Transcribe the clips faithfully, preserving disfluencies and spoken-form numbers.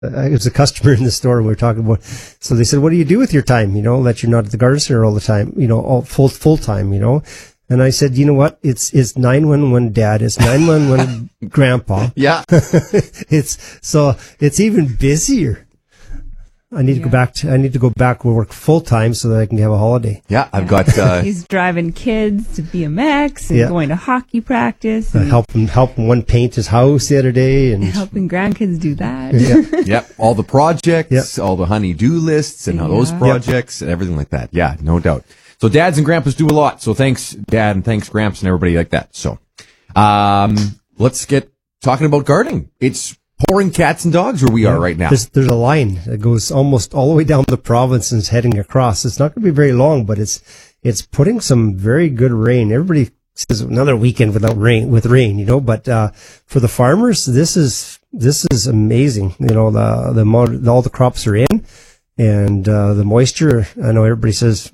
uh, it was a customer in the store we were talking about. So they said, what do you do with your time? You know, that you're not at the garden center all the time, you know, all full, full time, you know? And I said, you know what? It's, it's nine one one dad. It's nine one one grandpa. Yeah. It's, so it's even busier. I need yeah. to go back to, I need to go back and work full time so that I can have a holiday. Yeah. I've yeah. got, uh, he's driving kids to B M X and yeah. going to hockey practice. And uh, helping, helping one paint his house the other day and helping grandkids do that. Yeah. Yep. All the projects, yep. all the honey-do lists and yeah. those projects yep. and everything like that. Yeah. No doubt. So dads and grandpas do a lot. So thanks, Dad, and thanks, Gramps, and everybody like that. So, um, let's get talking about gardening. It's pouring cats and dogs where we are right now. There's, there's a line that goes almost all the way down the province and is heading across. It's not going to be very long, but it's it's putting some very good rain. Everybody says another weekend without rain, with rain, you know. But uh, for the farmers, this is this is amazing. You know, the the amount, all the crops are in, and uh, the moisture. I know everybody says,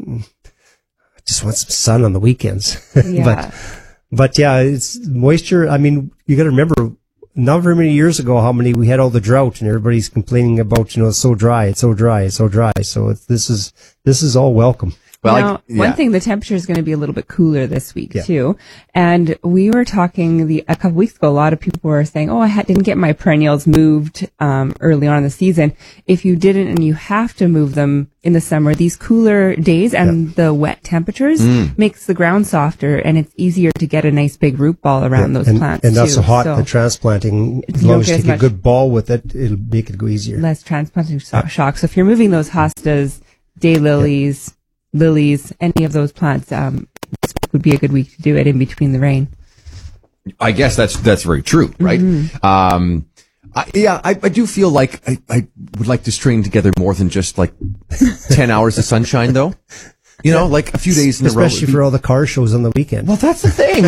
just want some sun on the weekends. Yeah. but, but yeah, it's moisture. I mean, you got to remember, not very many years ago, how many we had all the drought and everybody's complaining about, you know, it's so dry, it's so dry, it's so dry. So it's, this is, this is all welcome. Well, now, I, yeah. one thing, the temperature is going to be a little bit cooler this week yeah. too. And we were talking the, a couple weeks ago, a lot of people were saying, oh, I had, didn't get my perennials moved, um, early on in the season. If you didn't and you have to move them in the summer, these cooler days and yeah. the wet temperatures mm. makes the ground softer and it's easier to get a nice big root ball around yeah. those and, plants and not too. so hot, so the transplanting, as long as you take a good ball with it, it'll make it go easier. Less transplanting so- yeah. shock. So if you're moving those hostas, daylilies, yeah. lilies, any of those plants, um, this would be a good week to do it in between the rain. I guess that's that's very true, right? Mm-hmm. Um, I, yeah, I, I do feel like I, I would like to string together more than just like ten hours of sunshine, though. You know, like a few days in a row. Especially for all the car shows on the weekend. Well, that's the thing.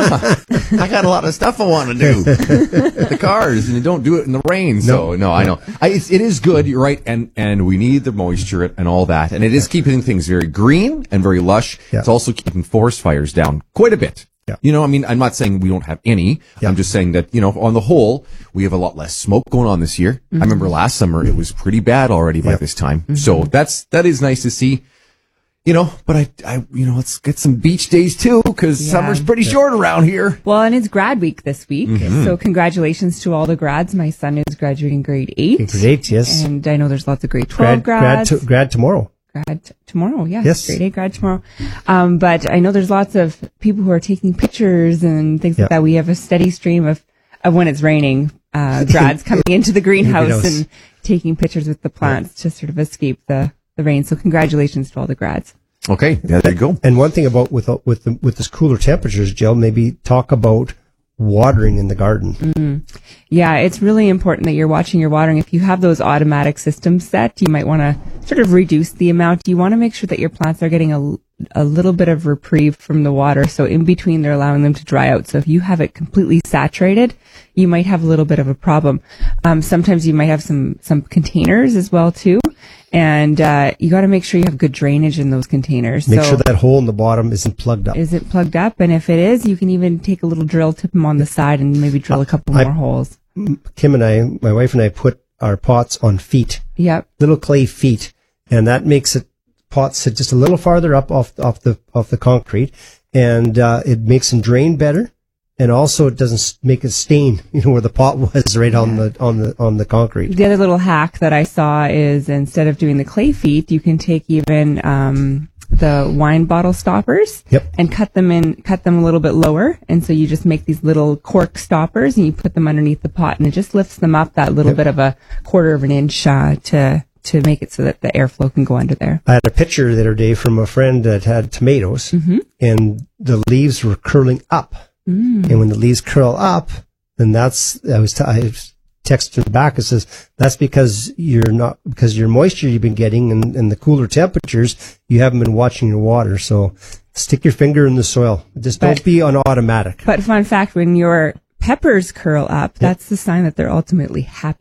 Yeah. I got a lot of stuff I want to do. The cars, and you don't do it in the rain. So, no, no I know. I, it's, it is good, you're right, and, and we need the moisture and all that. And it is keeping things very green and very lush. Yeah. It's also keeping forest fires down quite a bit. Yeah. You know, I mean, I'm not saying we don't have any. Yeah. I'm just saying that, you know, on the whole, we have a lot less smoke going on this year. Mm-hmm. I remember last summer, it was pretty bad already by yeah. this time. Mm-hmm. So that's, that is nice to see. You know, but I, I, you know, let's get some beach days too, because yeah. summer's pretty yeah. short around here. Well, and it's grad week this week. Mm-hmm. So congratulations to all the grads. My son is graduating grade eight. Grade eight, yes. And I know there's lots of grade twelve grad, grads. Grad, to, grad tomorrow. Grad t- tomorrow, yes. Yes. Grade eight grad tomorrow. Um, but I know there's lots of people who are taking pictures and things yeah. like that. We have a steady stream of, of when it's raining, uh, grads coming into the greenhouse and taking pictures with the plants yeah. to sort of escape the, the rain. So congratulations to all the grads. Okay, yeah, there you go. And one thing about with with the, with this cooler temperatures, Jill, maybe talk about watering in the garden. Mm-hmm. Yeah, it's really important that you're watching your watering. If you have those automatic systems set, you might want to sort of reduce the amount. You want to make sure that your plants are getting a, a little bit of reprieve from the water. So in between, they're allowing them to dry out. So if you have it completely saturated, you might have a little bit of a problem. Um, sometimes you might have some, some containers as well too. And, uh, you got to make sure you have good drainage in those containers. Make so sure that hole in the bottom isn't plugged up. Is it plugged up? And if it is, you can even take a little drill, tip them on the side and maybe drill a couple I, more holes. Kim and I, my wife and I put our pots on feet. Yep. Little clay feet. And that makes it, pots sit just a little farther up off, off the, off the concrete. And, uh, it makes them drain better. And also, it doesn't make a stain, you know, where the pot was right yeah. on the on the on the concrete. The other little hack that I saw is instead of doing the clay feet, you can take even um, the wine bottle stoppers yep. and cut them in, cut them a little bit lower, and so you just make these little cork stoppers and you put them underneath the pot, and it just lifts them up that little yep. bit of a quarter of an inch uh, to to make it so that the airflow can go under there. I had a picture the other day from a friend that had tomatoes, mm-hmm. and the leaves were curling up. Mm. And when the leaves curl up, then that's, I was, t- I texted her back. It says, that's because you're not, because your moisture you've been getting and, and the cooler temperatures, you haven't been watching your water. So stick your finger in the soil. Just but, don't be on automatic. But fun fact, when your peppers curl up, yep. that's the sign that they're ultimately happy.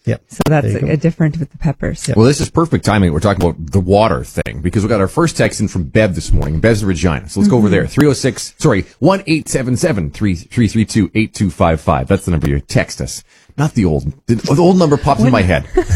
Yep. So that's There you a, go. a different with the peppers. Well, this is perfect timing. We're talking about the water thing because we got our first text in from Bev this morning. Bev's in Regina. So let's go over there. three oh six, sorry, one eight seven seven, three three two, eight two five five. That's the number you text us. Not the old, the, the old number popped in my head.